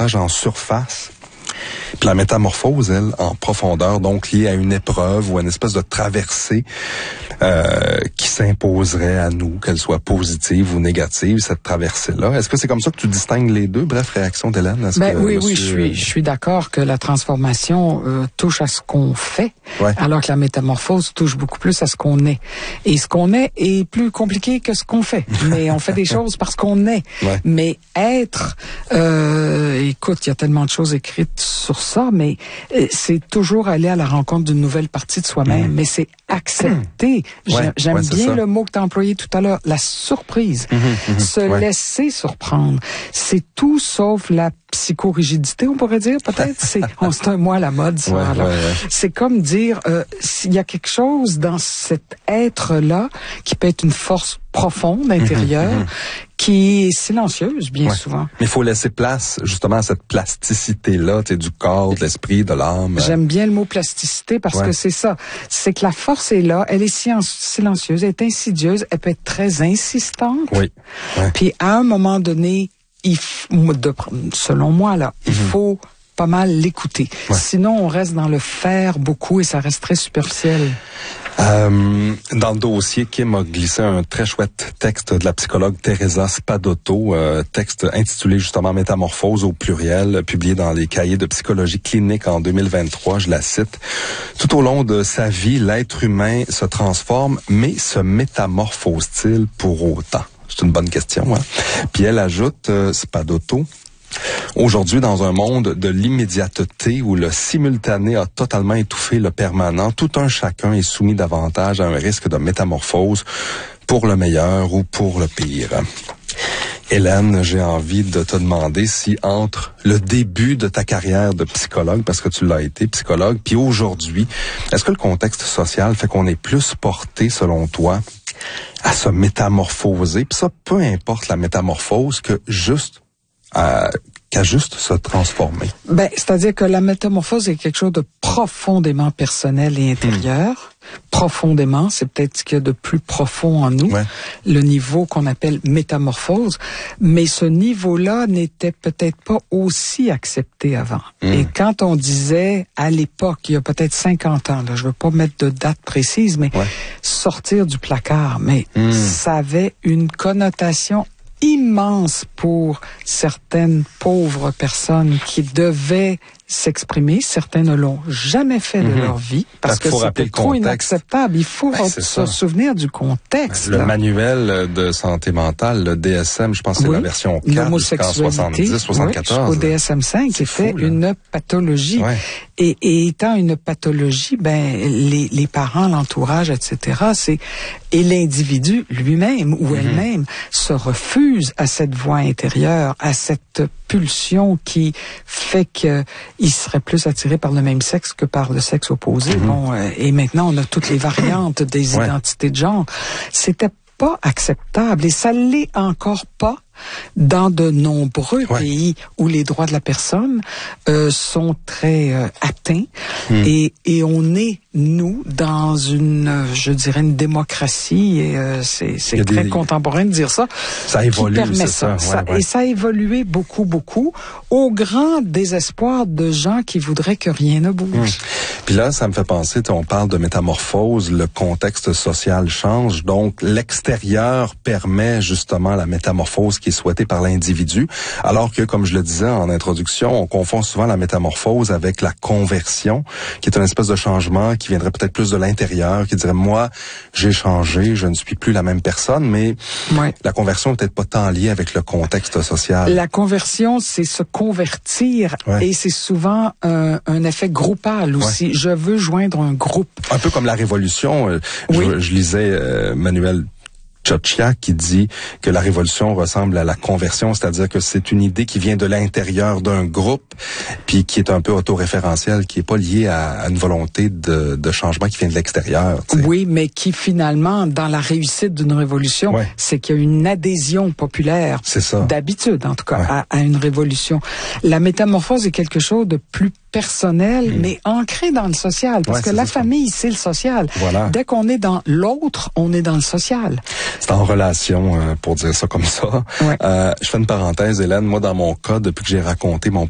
davantage en surface. Puis la métamorphose, elle, en profondeur, donc liée à une épreuve ou à une espèce de traversée qui s'imposerait à nous, qu'elle soit positive ou négative, cette traversée-là. Est-ce que c'est comme ça que tu distingues les deux? Bref, réaction d'Hélène. Oui, je suis d'accord que la transformation touche à ce qu'on fait, alors que la métamorphose touche beaucoup plus à ce qu'on est. Et ce qu'on est plus compliqué que ce qu'on fait. Mais on fait des choses parce qu'on est. Ouais. Mais être, écoute, il y a tellement de choses écrites sur ça, mais c'est toujours aller à la rencontre d'une nouvelle partie de soi-même. Mais c'est accepter. J'aime bien ça. Le mot que tu as employé tout à l'heure, la surprise. Se laisser surprendre. C'est tout sauf la psychorigidité, on pourrait dire, peut-être. C'est un mot à la mode, ça. C'est comme dire, s'il y a quelque chose dans cet être-là qui peut être une force profonde, intérieure, qui est silencieuse, bien souvent. Mais il faut laisser place, justement, à cette plasticité-là, du corps, de l'esprit, de l'âme. J'aime bien le mot plasticité parce que c'est ça. C'est que la force est là, elle est silencieuse, elle est insidieuse, elle peut être très insistante. Puis à un moment donné, selon moi, là, il faut pas mal l'écouter. Sinon, on reste dans le faire beaucoup et ça reste très superficiel. Dans le dossier, Kim a glissé un très chouette texte de la psychologue Teresa Spadotto, texte intitulé justement Métamorphose au pluriel, publié dans les cahiers de psychologie clinique en 2023, je la cite. Tout au long de sa vie, l'être humain se transforme, mais se métamorphose-t-il pour autant? C'est une bonne question. Puis elle ajoute, Spadotto, aujourd'hui, dans un monde de l'immédiateté où le simultané a totalement étouffé le permanent, tout un chacun est soumis davantage à un risque de métamorphose pour le meilleur ou pour le pire. Hélène, j'ai envie de te demander si entre le début de ta carrière de psychologue, parce que tu l'as été psychologue, puis aujourd'hui, est-ce que le contexte social fait qu'on est plus porté, selon toi, à se métamorphoser, puis ça, peu importe la métamorphose, qu'à juste se transformer? C'est-à-dire que la métamorphose est quelque chose de profondément personnel et intérieur. Profondément, c'est peut-être ce qu'il y a de plus profond en nous, le niveau qu'on appelle métamorphose. Mais ce niveau-là n'était peut-être pas aussi accepté avant. Et quand on disait, à l'époque, il y a peut-être 50 ans, là, je veux pas mettre de date précise, mais sortir du placard, mais ça avait une connotation immense pour certaines pauvres personnes qui devaient s'exprimer. Certains ne l'ont jamais fait de leur vie parce que c'était trop inacceptable. Il faut se souvenir du contexte. Le manuel de santé mentale, le DSM, je pense que c'est la version 4 jusqu'en 70, 74. Au DSM-5, c'était une pathologie. Et étant une pathologie, les parents, l'entourage, etc., et l'individu lui-même ou elle-même se refuse à cette voix intérieure, à cette pulsion qui fait que il serait plus attiré par le même sexe que par le sexe opposé. Et maintenant, on a toutes les variantes des identités de genre. C'était pas acceptable et ça l'est encore pas dans de nombreux pays où les droits de la personne sont très atteints et on est, nous, dans une, je dirais, une démocratie et c'est très contemporain de dire ça. Ça évolue, c'est ça. Et ça a évolué beaucoup, beaucoup, au grand désespoir de gens qui voudraient que rien ne bouge. Puis là, ça me fait penser, on parle de métamorphose, le contexte social change, donc l'extérieur permet justement la métamorphose qui est souhaitée par l'individu, alors que, comme je le disais en introduction, on confond souvent la métamorphose avec la conversion, qui est une espèce de changement qui viendrait peut-être plus de l'intérieur, qui dirait, moi, j'ai changé, je ne suis plus la même personne, mais la conversion n'est peut-être pas tant liée avec le contexte social. La conversion, c'est se convertir, et c'est souvent un effet groupal aussi. Je veux joindre un groupe. Un peu comme la révolution. Je lisais Manuel Chocia qui dit que la révolution ressemble à la conversion, c'est-à-dire que c'est une idée qui vient de l'intérieur d'un groupe, puis qui est un peu autoréférentielle, qui est pas liée à une volonté de changement qui vient de l'extérieur. T'sais. Oui, mais qui finalement, dans la réussite d'une révolution, c'est qu'il y a une adhésion populaire, d'habitude en tout cas, à une révolution. La métamorphose est quelque chose de plus personnel, mais ancré dans le social, parce que la famille, c'est le social. Dès qu'on est dans l'autre, on est dans le social. C'est en relation, pour dire ça comme ça. Je fais une parenthèse, Hélène. Moi, dans mon cas, depuis que j'ai raconté mon